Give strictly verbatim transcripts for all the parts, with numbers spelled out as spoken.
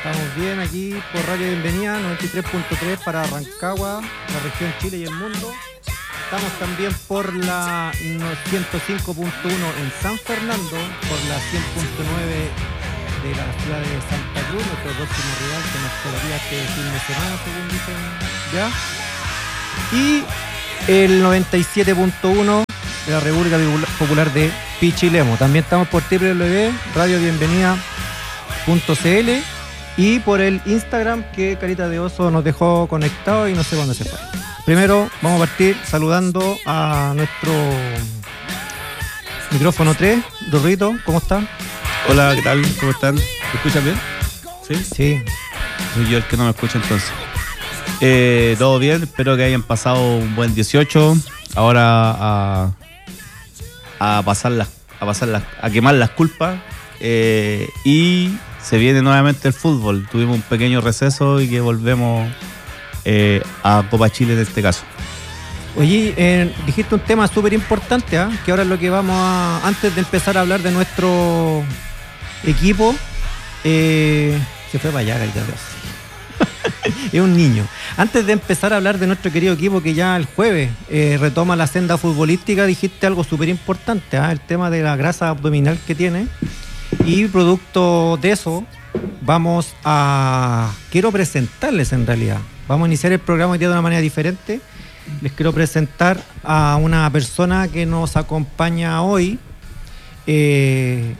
Estamos bien aquí por Radio Bienvenida noventa y tres punto tres para Rancagua, la región Chile y el mundo. Estamos también por la ciento cinco punto uno en San Fernando, por la cien punto nueve de la ciudad de Santa Cruz, nuestro próximo rival que nos tocaría este fin de semana, según dicen ya. Y el noventa y siete punto uno de la República Popular de Pichilemu. También estamos por doble u doble u doble u punto radio bienvenida punto c l y por el Instagram que Carita de Oso nos dejó conectado y no sé cuándo se fue. Primero vamos a partir saludando a nuestro micrófono tres, Dorrito, ¿cómo están? Hola, ¿qué tal? ¿Cómo están? ¿Me escuchan bien? Sí. Sí. Soy yo el que no me escucha entonces. Eh, todo bien, espero que hayan pasado un buen dieciocho. Ahora a, a pasar las, a pasar las, a quemar las culpas. Eh, y se viene nuevamente el fútbol. Tuvimos un pequeño receso y que volvemos eh, a Copa Chile en este caso. Oye, eh, dijiste un tema súper importante, ¿eh? Que ahora es lo que vamos a... Antes de empezar a hablar de nuestro equipo, eh, se fue para allá, Carita de Oso. Es un niño. Antes de empezar a hablar de nuestro querido equipo que ya el jueves eh, retoma la senda futbolística, dijiste algo súper importante, ¿eh? El tema de la grasa abdominal que tiene. Y producto de eso, vamos a... Quiero presentarles en realidad. Vamos a iniciar el programa hoy día de una manera diferente. Les quiero presentar a una persona que nos acompaña hoy. Eh,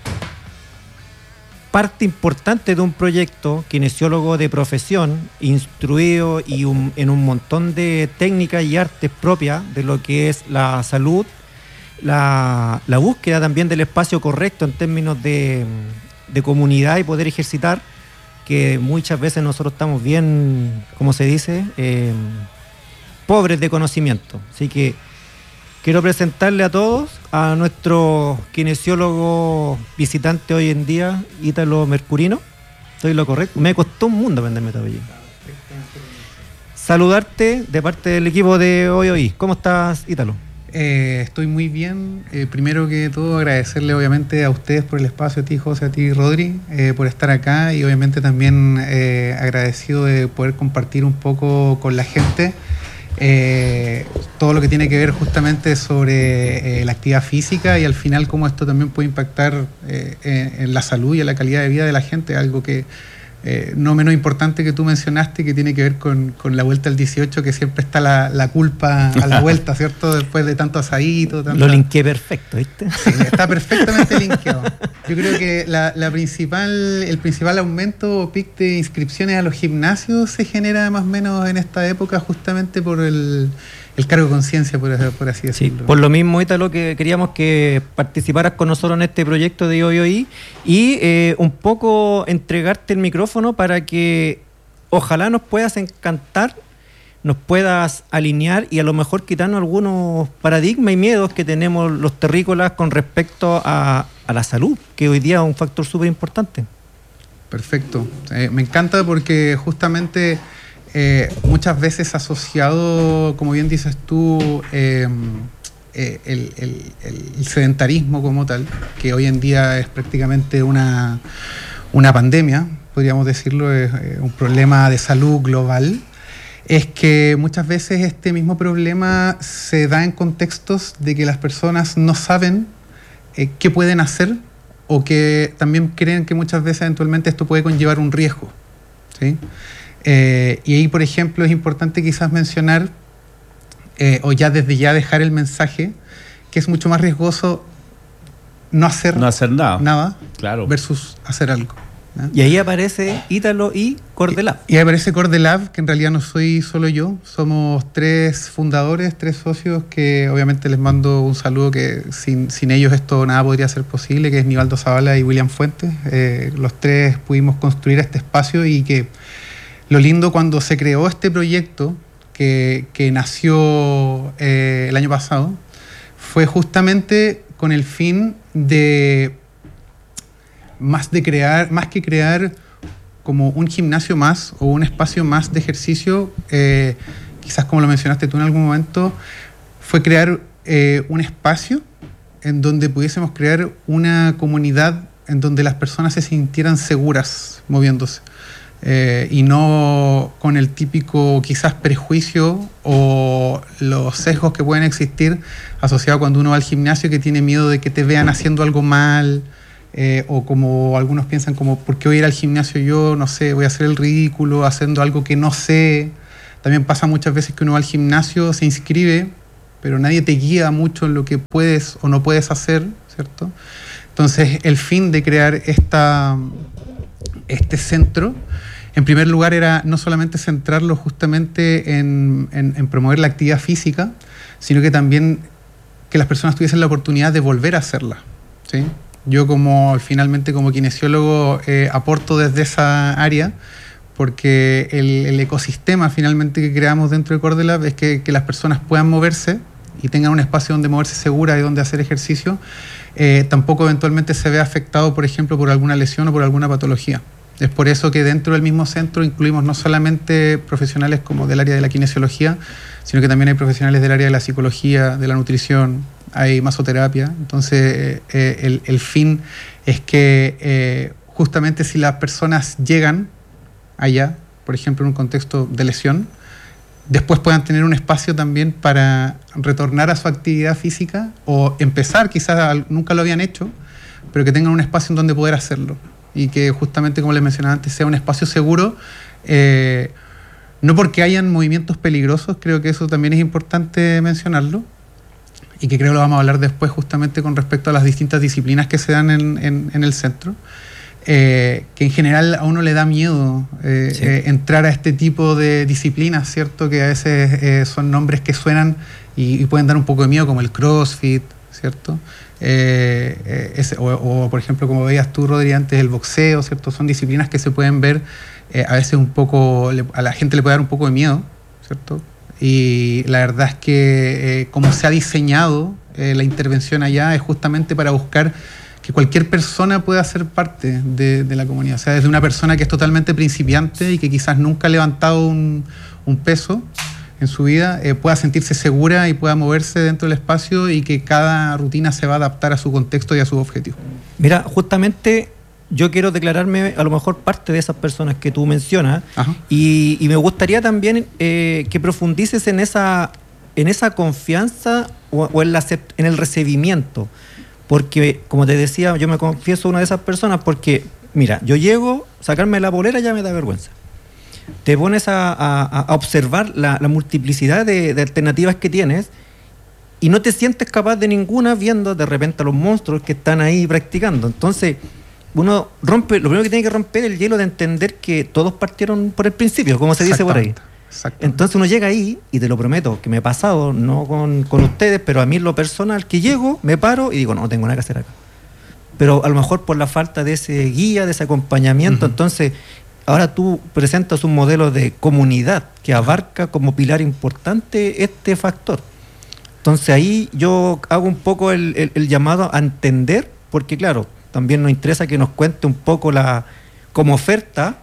parte importante de un proyecto, kinesiólogo de profesión, instruido y un, en un montón de técnicas y artes propias de lo que es la salud. La, la búsqueda también del espacio correcto en términos de, de comunidad y poder ejercitar, que muchas veces nosotros estamos bien, ¿cómo se dice? Eh, pobres de conocimiento. Así que quiero presentarle a todos a nuestro kinesiólogo visitante hoy en día, Ítalo Mercurino. ¿Estoy lo correcto? Me costó un mundo aprenderme todo allí. Saludarte de parte del equipo de Hoy Hoy. ¿Cómo estás, Ítalo? Eh, estoy muy bien. Eh, primero que todo, agradecerle obviamente a ustedes por el espacio, a ti, José, a ti, Rodri, eh, por estar acá, y obviamente también eh, agradecido de poder compartir un poco con la gente eh, todo lo que tiene que ver justamente sobre eh, la actividad física y al final cómo esto también puede impactar eh, en, en la salud y en la calidad de vida de la gente, algo que Eh, no menos importante que tú mencionaste, que tiene que ver con, con la vuelta al dieciocho, que siempre está la, la culpa a la vuelta, ¿cierto? Después de tanto asadito. Tanta... Lo linké perfecto, ¿viste? Sí, está perfectamente linkeado. Yo creo que la, la principal, el principal aumento o pic de inscripciones a los gimnasios se genera más o menos en esta época justamente por el... el cargo de conciencia, por, por así decirlo. Sí, por lo mismo, Ítalo, que queríamos que participaras con nosotros en este proyecto de Hoy Hoy y eh, un poco entregarte el micrófono para que ojalá nos puedas encantar, nos puedas alinear y a lo mejor quitarnos algunos paradigmas y miedos que tenemos los terrícolas con respecto a, a la salud, que hoy día es un factor súper importante. Perfecto. Eh, me encanta porque justamente... Eh, muchas veces asociado, como bien dices tú, eh, eh, el, el, el sedentarismo como tal, que hoy en día es prácticamente una, una pandemia, podríamos decirlo, es eh, un problema de salud global, es que muchas veces este mismo problema se da en contextos de que las personas no saben eh, qué pueden hacer o que también creen que muchas veces eventualmente esto puede conllevar un riesgo, ¿sí? Eh, y ahí, por ejemplo, es importante quizás mencionar, eh, o ya desde ya dejar el mensaje, que es mucho más riesgoso no hacer, no hacer nada, nada claro, versus hacer algo, ¿eh? Y ahí aparece Ítalo y Cordelab. Y, y ahí aparece Cordelab, que en realidad no soy solo yo, somos tres fundadores, tres socios, que obviamente les mando un saludo, que sin, sin ellos esto nada podría ser posible, que es Nivaldo Zavala y William Fuentes. Eh, los tres pudimos construir este espacio y que lo lindo cuando se creó este proyecto, que, que nació eh, el año pasado, fue justamente con el fin de, más de crear, más que crear como un gimnasio más o un espacio más de ejercicio, eh, quizás como lo mencionaste tú en algún momento, fue crear eh, un espacio en donde pudiésemos crear una comunidad en donde las personas se sintieran seguras moviéndose. Eh, y no con el típico quizás prejuicio o los sesgos que pueden existir asociados cuando uno va al gimnasio, que tiene miedo de que te vean haciendo algo mal, eh, o como algunos piensan como, ¿por qué voy a ir al gimnasio yo? No sé, voy a hacer el ridículo haciendo algo que no sé. También pasa muchas veces que uno va al gimnasio, se inscribe, pero nadie te guía mucho en lo que puedes o no puedes hacer, ¿cierto? Entonces, el fin de crear esta, este centro, en primer lugar, era no solamente centrarlo justamente en, en, en promover la actividad física, sino que también que las personas tuviesen la oportunidad de volver a hacerla, ¿sí? Yo como finalmente como kinesiólogo eh, aporto desde esa área, porque el, el ecosistema finalmente que creamos dentro de Cordelab es que, que las personas puedan moverse y tengan un espacio donde moverse segura y donde hacer ejercicio, eh, tampoco eventualmente se ve afectado, por ejemplo, por alguna lesión o por alguna patología. Es por eso que dentro del mismo centro incluimos no solamente profesionales como del área de la kinesiología, sino que también hay profesionales del área de la psicología, de la nutrición, hay masoterapia. Entonces, eh, el, el fin es que eh, justamente si las personas llegan allá, por ejemplo, en un contexto de lesión, después puedan tener un espacio también para retornar a su actividad física o empezar, quizás nunca lo habían hecho, pero que tengan un espacio en donde poder hacerlo. Y que justamente, como les mencionaba antes, sea un espacio seguro, eh, no porque hayan movimientos peligrosos, creo que eso también es importante mencionarlo, y que creo que lo vamos a hablar después justamente con respecto a las distintas disciplinas que se dan en, en, en el centro, eh, que en general a uno le da miedo eh, sí. eh, entrar a este tipo de disciplinas, ¿cierto? Que a veces eh, son nombres que suenan y, y pueden dar un poco de miedo, como el CrossFit, ¿cierto? Eh, eh, ese, o, o, por ejemplo, como veías tú, Rodri, antes, el boxeo, ¿cierto? Son disciplinas que se pueden ver eh, a veces un poco, le, a la gente le puede dar un poco de miedo, ¿cierto? Y la verdad es que eh, como se ha diseñado eh, la intervención allá es justamente para buscar que cualquier persona pueda ser parte de, de la comunidad. O sea, desde una persona que es totalmente principiante y que quizás nunca ha levantado un, un peso en su vida, eh, pueda sentirse segura y pueda moverse dentro del espacio, y que cada rutina se va a adaptar a su contexto y a su objetivo. Mira, justamente yo quiero declararme a lo mejor parte de esas personas que tú mencionas, y, y me gustaría también eh, que profundices en esa, en esa confianza o, o en, la, en el recibimiento, porque como te decía, yo me confieso una de esas personas, porque mira, yo llego, sacarme la polera ya me da vergüenza. Te pones a, a, a observar la, la multiplicidad de, de alternativas que tienes y no te sientes capaz de ninguna, viendo de repente a los monstruos que están ahí practicando. Entonces, uno rompe, lo primero que tiene que romper es el hielo de entender que todos partieron por el principio, como se dice por ahí. Entonces uno llega ahí, y te lo prometo, que me he pasado, no con, con ustedes, pero a mí en lo personal, que llego, me paro y digo, no, no tengo nada que hacer acá. Pero a lo mejor por la falta de ese guía, de ese acompañamiento, uh-huh. entonces... Ahora tú presentas un modelo de comunidad que abarca como pilar importante este factor. Entonces ahí yo hago un poco el, el, el llamado a entender, porque claro, también nos interesa que nos cuente un poco la como oferta,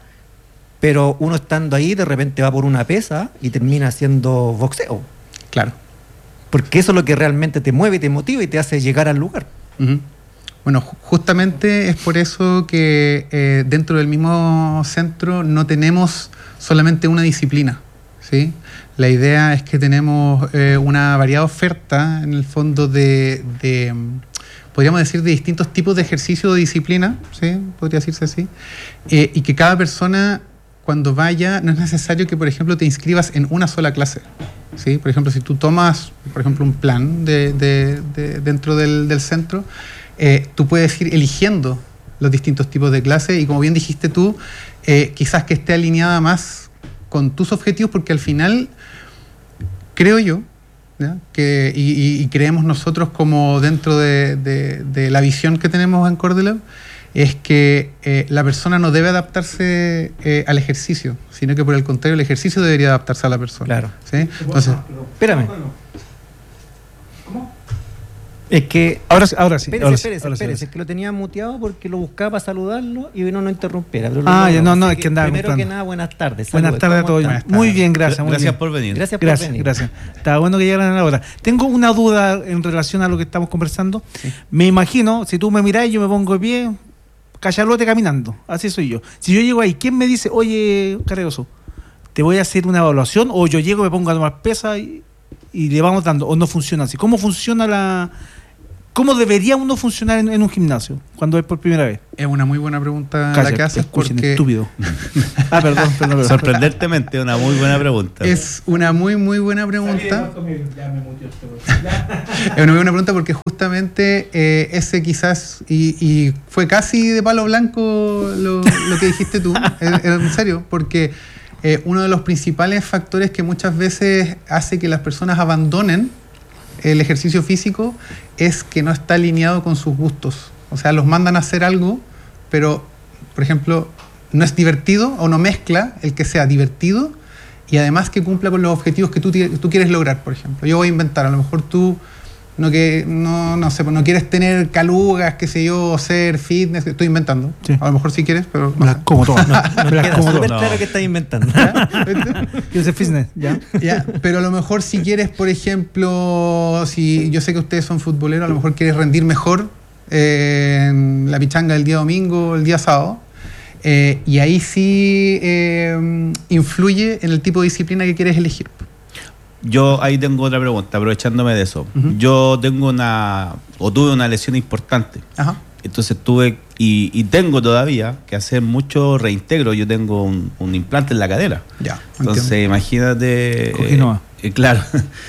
pero uno estando ahí de repente va por una pesa y termina haciendo boxeo. Claro. Porque eso es lo que realmente te mueve, te motiva y te hace llegar al lugar. Uh-huh. Bueno, justamente es por eso que eh, dentro del mismo centro no tenemos solamente una disciplina, ¿sí? La idea es que tenemos eh, una variada oferta, en el fondo, de, de, podríamos decir, de distintos tipos de ejercicio o disciplina, ¿sí? Podría decirse así, eh, y que cada persona, cuando vaya, no es necesario que, por ejemplo, te inscribas en una sola clase, ¿sí? Por ejemplo, si tú tomas, por ejemplo, un plan de, de, de, dentro del, del centro, Eh, tú puedes ir eligiendo los distintos tipos de clases, y como bien dijiste tú, eh, quizás que esté alineada más con tus objetivos, porque al final creo yo, ¿ya? que y, y, y creemos nosotros, como dentro de, de, de la visión que tenemos en Cordelab, es que eh, la persona no debe adaptarse eh, al ejercicio, sino que por el contrario, el ejercicio debería adaptarse a la persona. Claro. ¿Sí? Entonces, espérame. ¿Cómo? Es que... Ahora, ahora sí. Espérese, ahora espérese, sí, ahora espérese, sí. es que lo tenía muteado porque lo buscaba para saludarlo y no nos interrumpiera. Pero ah, lo, ya, no, no, es que, que andaba primero comprando. que nada, buenas tardes. Buenas Saludos, tardes a todos. están? Muy bien, gracias. Muy gracias bien. por venir. Gracias por gracias, venir. Gracias. Estaba bueno que llegaran ahora. Tengo una duda en relación a lo que estamos conversando. Sí. Me imagino, si tú me mirás y yo me pongo de pie, cachalote caminando. Así soy yo. Si yo llego ahí, ¿quién me dice, oye, Carregoso, te voy a hacer una evaluación? O yo llego, me pongo a tomar pesa y, y le vamos dando. O no funciona así. ¿Cómo funciona la... ¿Cómo debería uno funcionar en, en un gimnasio cuando es por primera vez? Es una muy buena pregunta Calla, la que haces escuchen, porque estúpido. ah, perdón, perdón, perdón. Sorprendentemente, una muy buena pregunta. es una muy muy buena pregunta. Es una muy buena pregunta porque justamente eh, ese quizás, y, y fue casi de palo blanco lo, lo que dijiste tú, en, en serio, porque eh, uno de los principales factores que muchas veces hace que las personas abandonen el ejercicio físico es que no está alineado con sus gustos. O sea, los mandan a hacer algo, pero, por ejemplo, no es divertido o no mezcla el que sea divertido y además que cumpla con los objetivos que tú, tú quieres lograr, por ejemplo. Yo voy a inventar, a lo mejor tú no, que, no, no, sé, no quieres tener calugas, qué sé yo, ser fitness, estoy inventando. Sí. A lo mejor sí quieres, pero... Me las como todas. No, no, Me las como súper todas. claro que estás inventando. Quiero ser fitness, ¿ya? Ya, pero a lo mejor si quieres, por ejemplo, si yo sé que ustedes son futboleros, a lo mejor quieres rendir mejor eh, en la pichanga el día domingo, el día sábado, eh, y ahí sí eh, influye en el tipo de disciplina que quieres elegir. Yo ahí tengo otra pregunta, aprovechándome de eso. Uh-huh. Yo tengo una, o tuve una lesión importante. Ajá. Entonces tuve, y, y tengo todavía que hacer mucho reintegro. Yo tengo un, un implante en la cadera. Ya. Entonces, entiendo. Imagínate. Coginoa. Eh, eh, claro.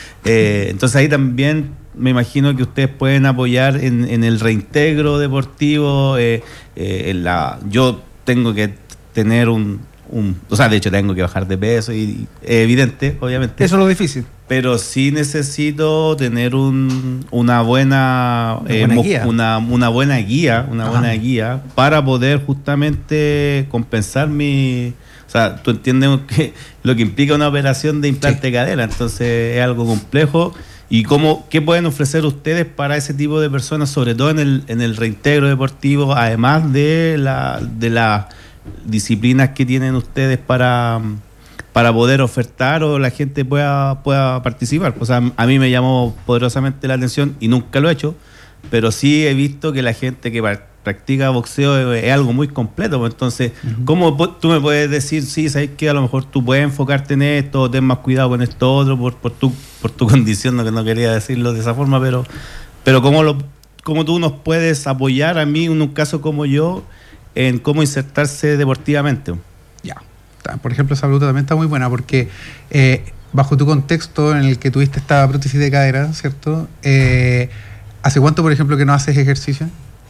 eh, entonces ahí también me imagino que ustedes pueden apoyar en, en el reintegro deportivo. Eh, eh, en la, yo tengo que tener un. Un, o sea, de hecho tengo que bajar de peso y es evidente, obviamente. Eso es lo difícil. Pero sí necesito tener un, una buena, una, eh, buena mo, guía. Una, una buena guía, una Ajá. buena guía para poder justamente compensar mi, o sea, tú entiendes que lo que implica una operación de implante sí. de cadera, entonces es algo complejo. ¿Y cómo, qué pueden ofrecer ustedes para ese tipo de personas, sobre todo en el, en el reintegro deportivo, además de la, de la disciplinas que tienen ustedes para, para poder ofertar o la gente pueda, pueda participar? O sea, a mí me llamó poderosamente la atención y nunca lo he hecho, pero sí he visto que la gente que practica boxeo es, es algo muy completo. Entonces, uh-huh. ¿cómo tú me puedes decir, sí, sabes que a lo mejor tú puedes enfocarte en esto, o ten más cuidado con esto otro por, por, tu, por tu condición? No, que no quería decirlo de esa forma, pero, pero ¿cómo, lo, cómo tú nos puedes apoyar a mí en un caso como yo en cómo insertarse deportivamente? Ya, por ejemplo, esa pregunta también está muy buena porque eh, bajo tu contexto en el que tuviste esta prótesis de cadera, ¿cierto? Eh, ¿Hace cuánto, por ejemplo, que no haces ejercicio?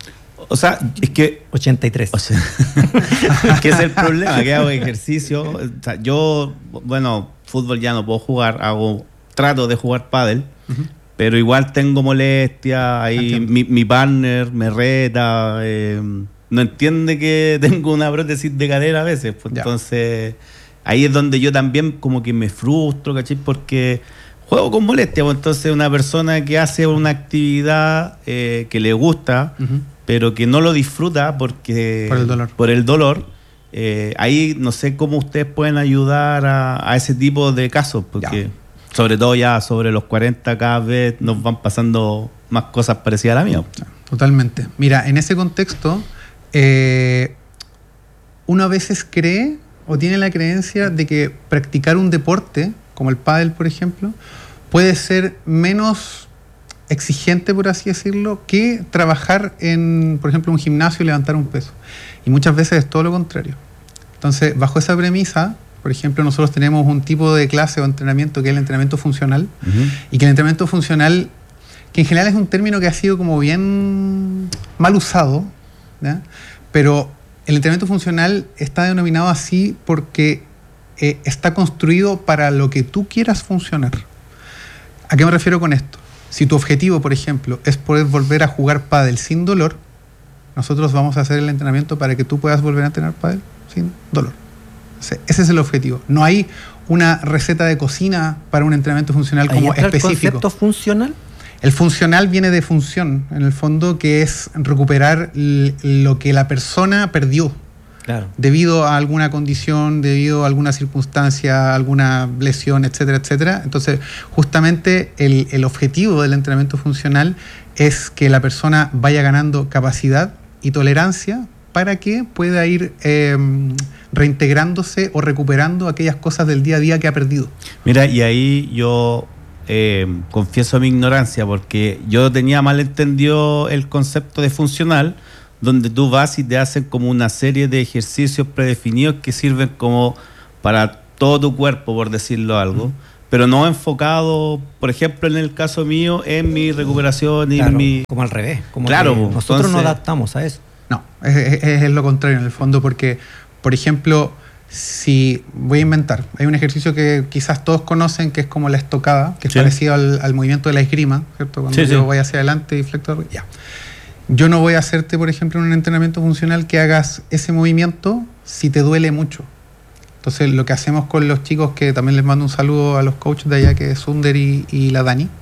O sea, es que... ochenta y tres. O sea, es que es el problema, que hago ejercicio. O sea, yo, bueno, fútbol ya no puedo jugar, hago trato de jugar pádel, uh-huh. pero igual tengo molestia, ahí mi, mi partner me reta, eh, no entiende que tengo una prótesis de cadera a veces, pues entonces ahí es donde yo también como que me frustro, ¿cachai? Porque juego con molestia, pues entonces una persona que hace una actividad eh, que le gusta, uh-huh. pero que no lo disfruta porque por el dolor, por el dolor eh, ahí no sé cómo ustedes pueden ayudar a, a ese tipo de casos, porque ya. sobre todo ya sobre los cuarenta cada vez nos van pasando más cosas parecidas a la mía. Totalmente. Mira, en ese contexto Eh, uno a veces cree o tiene la creencia de que practicar un deporte, como el pádel, por ejemplo, puede ser menos exigente, por así decirlo, que trabajar en, por ejemplo, un gimnasio y levantar un peso. Y muchas veces es todo lo contrario. Entonces, bajo esa premisa, por ejemplo, nosotros tenemos un tipo de clase o entrenamiento que es el entrenamiento funcional, uh-huh. y que el entrenamiento funcional, que en general es un término que ha sido como bien mal usado, ¿ya? Pero el entrenamiento funcional está denominado así porque eh, está construido para lo que tú quieras funcionar. ¿A qué me refiero con esto? Si tu objetivo, por ejemplo, es poder volver a jugar pádel sin dolor, nosotros vamos a hacer el entrenamiento para que tú puedas volver a entrenar pádel sin dolor. O sea, ese es el objetivo. No hay una receta de cocina para un entrenamiento funcional como ¿Ahí entra específico. ¿El concepto funcional? El funcional viene de función, en el fondo, que es recuperar l- lo que la persona perdió. Claro. Debido a alguna condición, debido a alguna circunstancia, alguna lesión, etcétera, etcétera. Entonces, justamente el, el objetivo del entrenamiento funcional es que la persona vaya ganando capacidad y tolerancia para que pueda ir eh, reintegrándose o recuperando aquellas cosas del día a día que ha perdido. Mira, y ahí yo eh, confieso mi ignorancia, porque yo tenía mal entendido el concepto de funcional, donde tú vas y te hacen como una serie de ejercicios predefinidos que sirven como para todo tu cuerpo, por decirlo algo, mm. pero no enfocado, por ejemplo, en el caso mío, en mi recuperación y claro, en mi... como al revés, como claro, que nosotros entonces, nos adaptamos a eso. No, es, es, es lo contrario en el fondo, porque, por ejemplo, si voy a inventar, hay un ejercicio que quizás todos conocen, que es como la estocada, que es sí. parecido al, al movimiento de la esgrima, ¿cierto? Cuando sí, yo sí. voy hacia adelante y flecto, ya. Yo no voy a hacerte, por ejemplo, en un entrenamiento funcional que hagas ese movimiento si te duele mucho. Entonces, lo que hacemos con los chicos, que también les mando un saludo a los coaches de allá, que es Sunder y, y la Dani,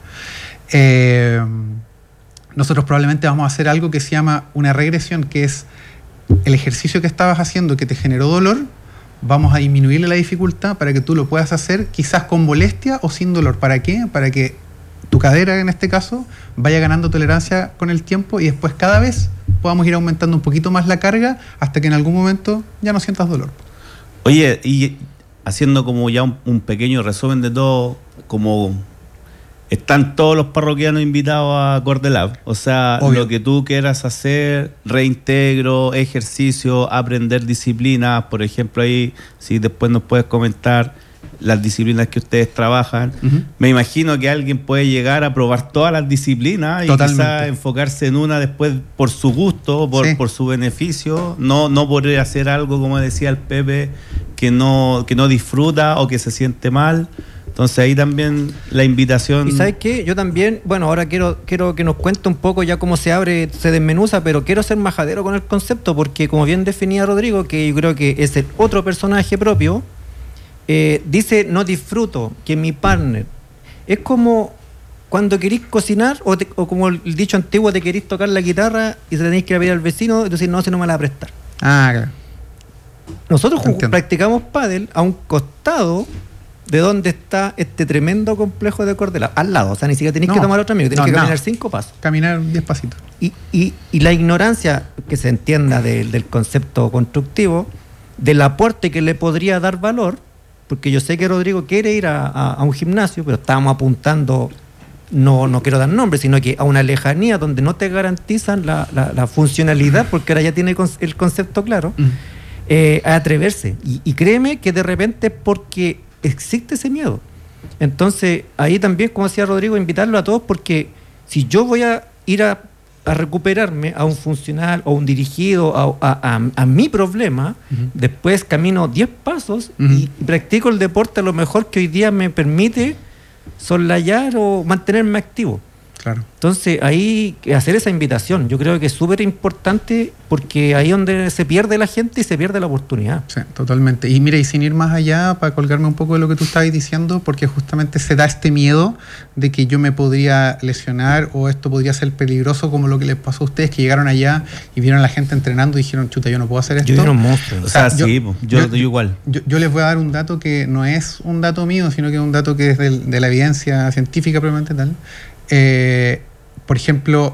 eh, nosotros probablemente vamos a hacer algo que se llama una regresión, que es el ejercicio que estabas haciendo que te generó dolor, vamos a disminuirle la dificultad para que tú lo puedas hacer quizás con molestia o sin dolor. ¿Para qué? Para que tu cadera, en este caso, vaya ganando tolerancia con el tiempo y después cada vez podamos ir aumentando un poquito más la carga hasta que en algún momento ya no sientas dolor. Oye, y haciendo como ya un, un pequeño resumen de todo, como están todos los parroquianos invitados a Cordelab, o sea, obvio, lo que tú quieras hacer, reintegro, ejercicio, aprender disciplinas, por ejemplo, ahí, si después nos puedes comentar las disciplinas que ustedes trabajan. Uh-huh. Me imagino que alguien puede llegar a probar todas las disciplinas y quizás enfocarse en una después por su gusto, por, sí. por su beneficio, no, no por hacer algo, como decía el Pepe, que no, que no disfruta o que se siente mal. Entonces ahí también la invitación... Y ¿sabes qué? Yo también, bueno, ahora quiero, quiero que nos cuente un poco ya cómo se abre, se desmenuza, pero quiero ser majadero con el concepto, porque como bien definía Rodrigo, que yo creo que es el otro personaje propio, Eh, dice, no disfruto, que mi partner. Es como cuando querís cocinar, o, te, o como el dicho antiguo, te querís tocar la guitarra y se tenéis que ir a pedir al vecino y decir, no, si no me la va a prestar. Ah, claro. Nosotros jug- practicamos pádel a un costado de donde está este tremendo complejo de Cordelab, al lado, o sea, ni siquiera tenéis no, que tomar otro amigo, tenéis no, que no. caminar cinco pasos. Caminar diez pasitos. Y, y, y la ignorancia, que se entienda de, del concepto constructivo, del aporte que le podría dar valor, porque yo sé que Rodrigo quiere ir a, a, a un gimnasio, pero estábamos apuntando, no, no quiero dar nombres, sino que a una lejanía donde no te garantizan la, la, la funcionalidad, porque ahora ya tiene el concepto claro, mm. eh, a atreverse. Y, y créeme que de repente es porque existe ese miedo. Entonces, ahí también, como decía Rodrigo, invitarlo a todos, porque si yo voy a ir a a recuperarme a un funcional o un dirigido a, a, a, a mi problema, uh-huh. después camino diez pasos uh-huh. y practico el deporte a lo mejor que hoy día me permite soslayar o mantenerme activo. Claro. Entonces, ahí hacer esa invitación, yo creo que es súper importante, porque ahí es donde se pierde la gente y se pierde la oportunidad. Sí, totalmente. Y mira, y sin ir más allá, para colgarme un poco de lo que tú estabas diciendo, porque justamente se da este miedo de que yo me podría lesionar o esto podría ser peligroso, como lo que les pasó a ustedes, que llegaron allá y vieron a la gente entrenando y dijeron, chuta, yo no puedo hacer esto. Yo era un monstruo. O sea, o sea yo, sí, yo, yo, yo igual. Yo, yo les voy a dar un dato que no es un dato mío, sino que es un dato que es de, de la evidencia científica probablemente tal. Eh, por ejemplo,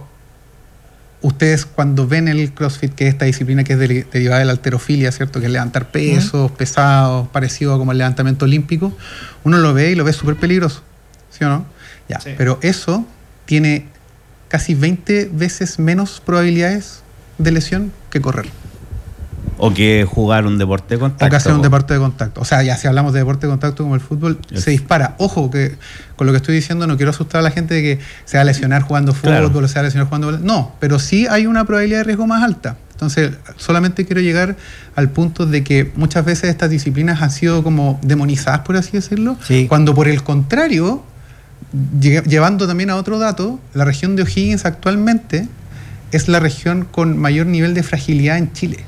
ustedes cuando ven el CrossFit, que es esta disciplina que es de, derivada de la halterofilia, ¿cierto? Que es levantar pesos uh-huh. pesados, parecido a como el levantamiento olímpico, uno lo ve y lo ve súper peligroso, ¿sí o no? Ya, sí. Pero eso tiene casi veinte veces menos probabilidades de lesión que correr. O que jugar un deporte de contacto. O que hacer un deporte de contacto. O sea, ya si hablamos de deporte de contacto como el fútbol, yes. se dispara. Ojo, que con lo que estoy diciendo no quiero asustar a la gente de que se va a lesionar jugando fútbol claro. o se va a lesionar jugando... No, pero sí hay una probabilidad de riesgo más alta. Entonces, solamente quiero llegar al punto de que muchas veces estas disciplinas han sido como demonizadas, por así decirlo, sí. cuando por el contrario, llevando también a otro dato, la región de O'Higgins actualmente es la región con mayor nivel de fragilidad en Chile.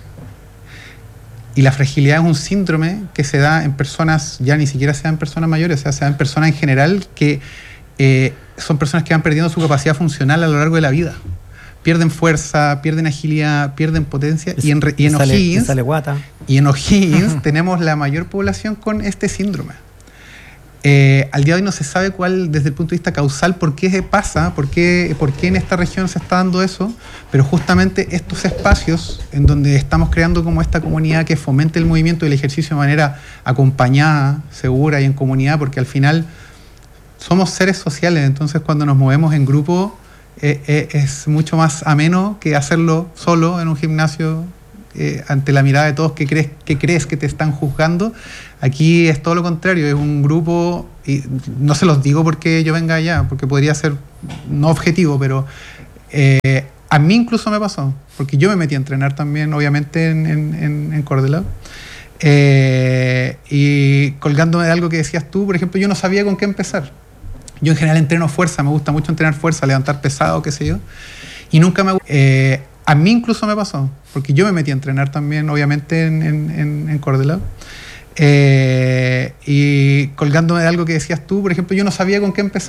Y la fragilidad es un síndrome que se da en personas, ya ni siquiera se da en personas mayores, o sea, se da en personas en general que eh, son personas que van perdiendo su capacidad funcional a lo largo de la vida. Pierden fuerza, pierden agilidad, pierden potencia. Es, y en, y en sale, O'Higgins, sale guata. y en O'Higgins tenemos la mayor población con este síndrome. Eh, al día de hoy no se sabe cuál, desde el punto de vista causal, por qué pasa, por qué, por qué en esta región se está dando eso, pero justamente estos espacios en donde estamos creando como esta comunidad que fomente el movimiento y el ejercicio de manera acompañada, segura y en comunidad, porque al final somos seres sociales, entonces cuando nos movemos en grupo eh, eh, es mucho más ameno que hacerlo solo en un gimnasio eh, ante la mirada de todos que crees, que crees que te están juzgando. Aquí es todo lo contrario, es un grupo, y no se los digo porque yo venga allá, porque podría ser no objetivo, pero eh, a mí incluso me pasó, porque yo me metí a entrenar también, obviamente, en, en, en Cordelab. Eh, y colgándome de algo que decías tú, por ejemplo, yo no sabía con qué empezar. Yo en general entreno fuerza, me gusta mucho entrenar fuerza, levantar pesado, qué sé yo, y nunca me... Eh, a mí incluso me pasó, porque yo me metí a entrenar también, obviamente, en, en, en Cordelab. Eh, y colgándome de algo que decías tú, por ejemplo, yo no sabía con qué empezar.